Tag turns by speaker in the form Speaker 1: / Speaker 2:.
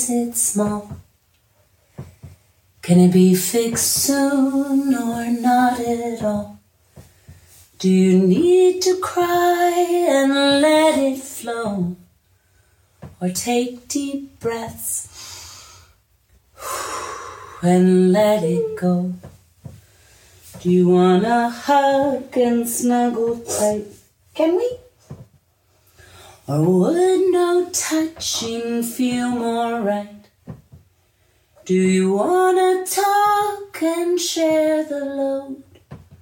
Speaker 1: is it small? Can it be fixed soon or not at all? Do you need to cry and let it flow? Or take deep breaths and let it go? Do you wanna hug and snuggle tight? Can we? Or would no touching feel more right? Do you wanna talk and share the load?